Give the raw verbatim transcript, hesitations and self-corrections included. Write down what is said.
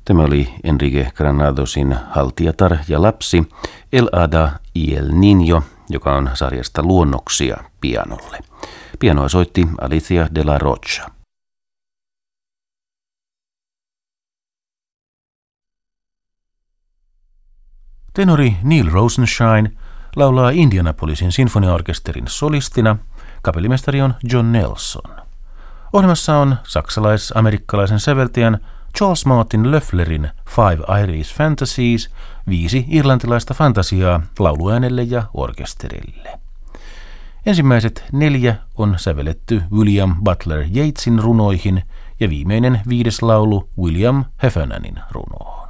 Tämä oli Enrique Granadosin Haltiatar ja lapsi El Hada y el Niño, joka on sarjasta Luonnoksia pianolle. Pianoa soitti Alicia de la Rocha. Tenori Neil Rosenshine laulaa Indianapolisin sinfoniaorkesterin solistina. Kapellimestari on John Nelson. Ohjelmassa on saksalais-amerikkalaisen säveltäjän Charles Martin Löfflerin Five Irish Fantasies, viisi irlantilaista fantasiaa lauluäänelle ja orkesterille. Ensimmäiset neljä on sävelletty William Butler Yeatsin runoihin ja viimeinen viides laulu William Heffernanin runoon.